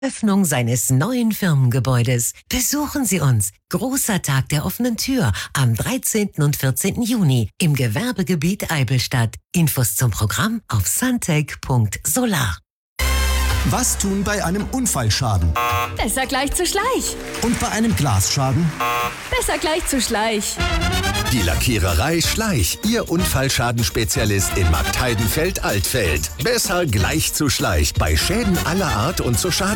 Öffnung seines neuen Firmengebäudes. Besuchen Sie uns. Großer Tag der offenen Tür am 13. und 14. Juni im Gewerbegebiet Eibelstadt. Infos zum Programm auf suntech.solar. Was tun bei einem Unfallschaden? Besser gleich zu Schleich. Und bei einem Glasschaden? Besser gleich zu Schleich. Die Lackiererei Schleich, Ihr Unfallschadenspezialist in Marktheidenfeld-Altfeld. Besser gleich zu Schleich. Bei Schäden aller Art und zur Schaden